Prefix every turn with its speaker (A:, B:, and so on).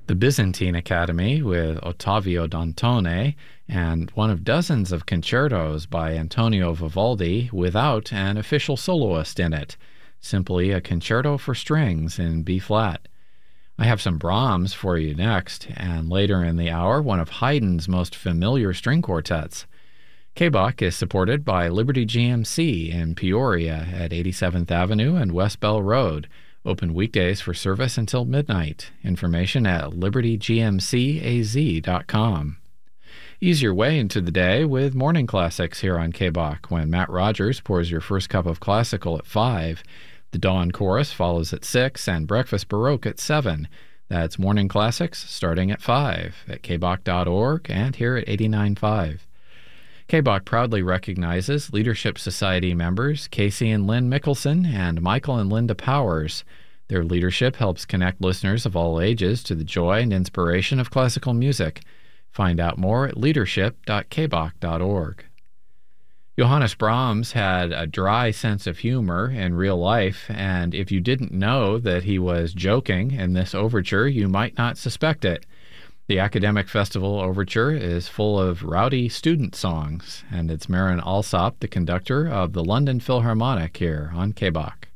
A: The Byzantine Academy with Ottavio Dantone, and one of dozens of concertos by Antonio Vivaldi without an official soloist in it, simply a concerto for strings in B-flat. I have some Brahms for you next, and later in the hour, one of Haydn's most familiar string quartets. KBOC is supported by Liberty GMC in Peoria at 87th Avenue and West Bell Road. Open weekdays for service until midnight. Information at libertygmcaz.com. Ease your way into the day with Morning Classics here on KBOC when Matt Rogers pours your first cup of classical at 5. The Dawn Chorus follows at 6 and Breakfast Baroque at 7. That's Morning Classics starting at 5 at kbok.org and here at 89.5. KBOC proudly recognizes Leadership Society members Casey and Lynn Mickelson and Michael and Linda Powers. Their leadership helps connect listeners of all ages to the joy and inspiration of classical music. Find out more at leadership.kbok.org. Johannes Brahms had a dry sense of humor in real life, and if you didn't know that he was joking in this overture, you might not suspect it. The Academic Festival Overture is full of rowdy student songs, and it's Marin Alsop, the conductor of the London Philharmonic, here on KBOC.